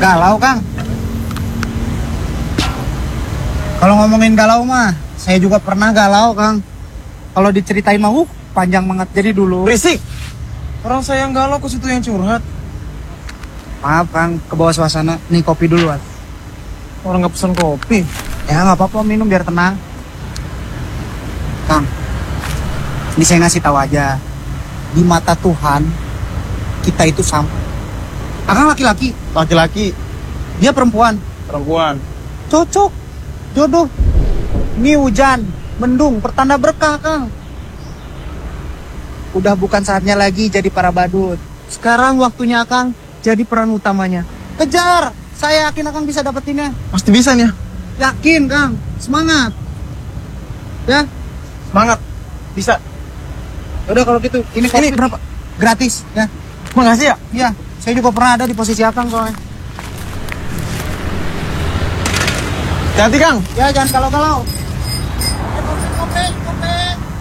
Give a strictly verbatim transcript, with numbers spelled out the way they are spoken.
Galau, Kang. Kalau ngomongin galau mah, saya juga pernah galau, Kang. Kalau diceritain mah, uh, panjang banget. Jadi dulu. Berisik. Orang saya yang galau, kok situ yang curhat. Maaf, Kang, ke bawah suasana. Nih kopi duluan. Orang nggak pesan kopi. Ya nggak apa-apa, minum biar tenang. Kang, ini saya ngasih tahu aja. Di mata Tuhan, kita itu sama. Akang laki-laki, Laki-laki, dia perempuan. perempuan. Cocok, jodoh. Ini hujan, mendung, pertanda berkah, Kang. Udah bukan saatnya lagi jadi para badut. Sekarang waktunya Akang jadi peran utamanya. Kejar, saya yakin Akang bisa dapetinnya. Pasti bisa nih ya. Yakin, Kang. Semangat. Ya, Semangat. Bisa. udah kalau gitu. Ini kopi berapa? Gratis, ya. Makasih ya. Iya, saya juga pernah ada di posisi Akang soalnya. Ganti Kang. Ya, jangan kalau-kalau. Eh, kopi, kopi, kopi.